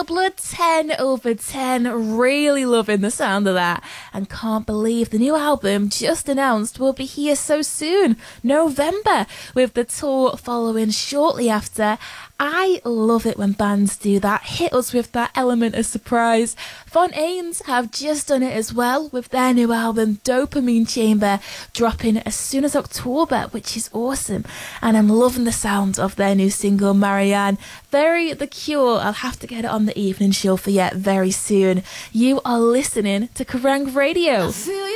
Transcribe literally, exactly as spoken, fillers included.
Blood, ten over ten. Really loving the sound of that. And can't believe the new album just announced will be here so soon, November, with the tour following shortly after. I love it when bands do that, hit us with that element of surprise. Fontaines have just done it as well with their new album Dopamine Chamber dropping as soon as October, which is awesome. And I'm loving the sound of their new single Marianne. Very The Cure. I'll have to get it on the evening show for you very soon. You are listening to Kerrang Radio.